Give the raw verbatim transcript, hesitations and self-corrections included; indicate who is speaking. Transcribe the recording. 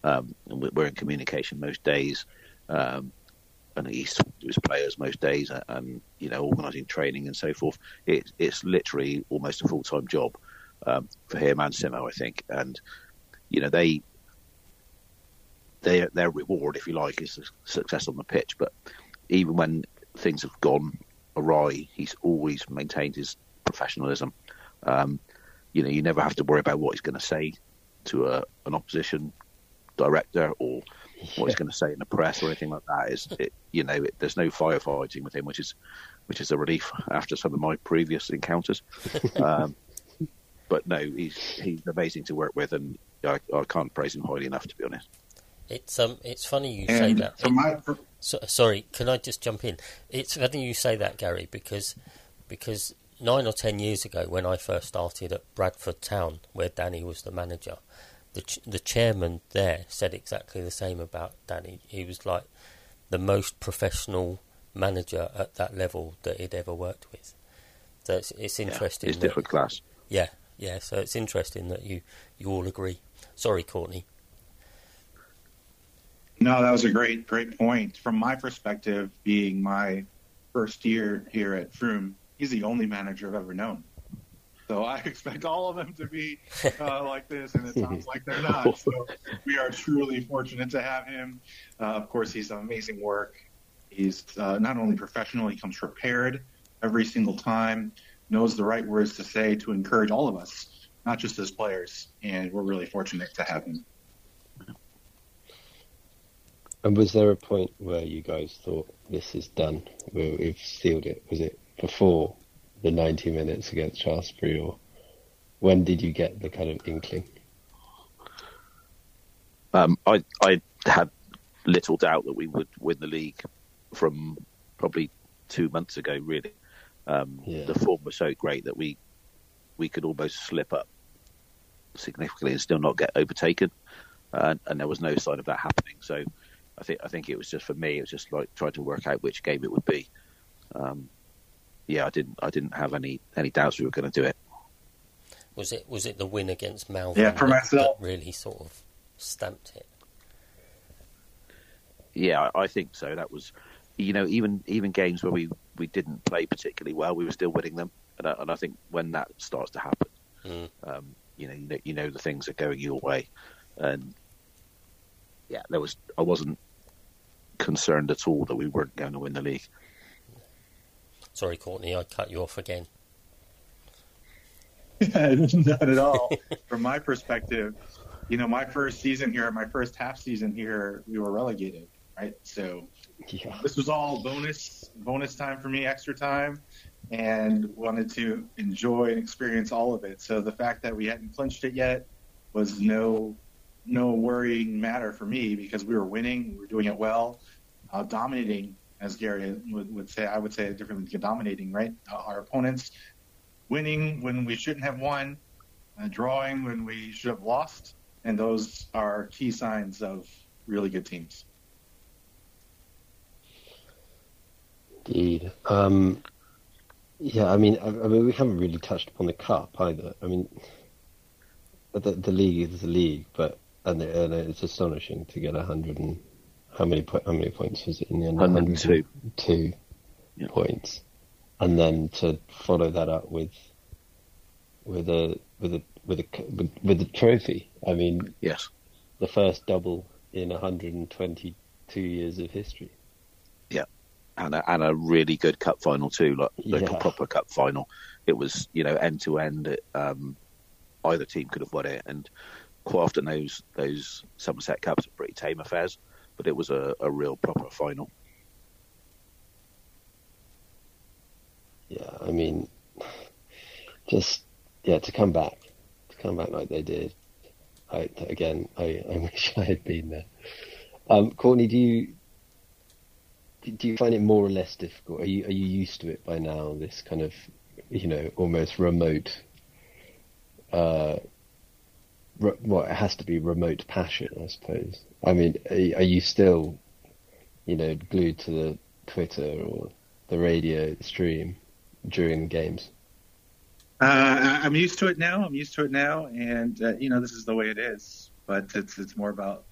Speaker 1: Um, and we're in communication most days. Um, and he's talking to his players most days, and, and you know, organising training and so forth. It, it's literally almost a full time job um, for him and Simo, I think. And you know, they they their reward, if you like, is success on the pitch. But even when things have gone awry, he's always maintained his professionalism. Um, you know, you never have to worry about what he's going to say to a, an opposition director or what he's going to say in the press or anything like that. Is it, you know, it, there's no firefighting with him, which is which is a relief after some of my previous encounters. um, but no, he's he's amazing to work with, and I, I can't praise him highly enough, to be honest.
Speaker 2: It's um, it's funny you
Speaker 3: and
Speaker 2: say that.
Speaker 3: For my, for...
Speaker 2: So, sorry, can I just jump in? It's funny you say that, Gary, because because nine or ten years ago, when I first started at Bradford Town, where Danny was the manager, the ch- the chairman there said exactly the same about Danny. He was like the most professional manager at that level that he'd ever worked with. So it's, it's interesting.
Speaker 1: Yeah, it's different class.
Speaker 2: Yeah, yeah. So it's interesting that you, you all agree. Sorry, Courtney.
Speaker 3: No, that was a great, great point. From my perspective, being my first year here at Frome, he's the only manager I've ever known. So I expect all of them to be uh, like this, and it sounds like they're not. So we are truly fortunate to have him. Uh, of course, he's done amazing work. He's uh, not only professional, he comes prepared every single time, knows the right words to say to encourage all of us, not just as players. And we're really fortunate to have him.
Speaker 4: And was there a point where you guys thought, this is done, where we've sealed it? Was it before the ninety minutes against Shaftesbury, or when did you get the kind of inkling?
Speaker 1: Um, I, I had little doubt that we would win the league from probably two months ago, really. Um,
Speaker 4: yeah.
Speaker 1: The form was so great that we we could almost slip up significantly and still not get overtaken. Uh, and there was no sign of that happening. So I think I think it was just, for me, it was just like trying to work out which game it would be. Um, yeah, I didn't I didn't have any, any doubts we were going to do it.
Speaker 2: Was it was it the win against Malvern
Speaker 3: yeah, for
Speaker 2: that,
Speaker 3: myself.
Speaker 2: that really sort of stamped it?
Speaker 1: Yeah, I, I think so. That was, you know, even even games where we, we didn't play particularly well, we were still winning them. And I, and I think when that starts to happen,
Speaker 2: mm.
Speaker 1: um, you know, you know, you know the things are going your way. And yeah, there was I wasn't concerned at all that we weren't going to win the league.
Speaker 2: Sorry, Courtney, I cut you off again.
Speaker 3: Not at all. From my perspective, you know, my first season here, my first half season here, we were relegated, right? So
Speaker 4: yeah.
Speaker 3: This was all bonus, bonus time for me, extra time, and wanted to enjoy and experience all of it. So the fact that we hadn't clinched it yet was no no worrying matter for me, because we were winning, we were doing it well, uh, dominating, as Gary would, would say. I would say it differently than dominating, right? Uh, our opponents winning when we shouldn't have won, uh, drawing when we should have lost, and those are key signs of really good teams.
Speaker 4: Indeed. Um, yeah, I mean, I, I mean, we haven't really touched upon the cup either. I mean, the, the league is the league, but and, the, and it's astonishing to get a hundred and how many po- how many points was it in the end?
Speaker 1: one hundred two
Speaker 4: Two
Speaker 1: yeah.
Speaker 4: points, and then to follow that up with with a with a with a with, with a trophy. I mean,
Speaker 1: yes,
Speaker 4: the first double in one hundred twenty-two years of history.
Speaker 1: Yeah, and a, and a really good cup final too, like, like
Speaker 4: yeah.
Speaker 1: a proper cup final. It was, you know, end to end. It, um, either team could have won it, and quite often those those Somerset Cups are pretty tame affairs, but it was a, a real proper final.
Speaker 4: Yeah, I mean, just yeah, to come back, to come back like they did. I, again, I, I wish I had been there. Um, Courtney, do you do you find it more or less difficult? Are you are you used to it by now? This kind of, you know, almost remote. Uh, re- well, it has to be remote passion, I suppose. I mean, are, are you still, you know, glued to the Twitter or the radio stream during games?
Speaker 3: Uh, I'm used to it now. I'm used to it now, and uh, you know, this is the way it is. But it's it's more about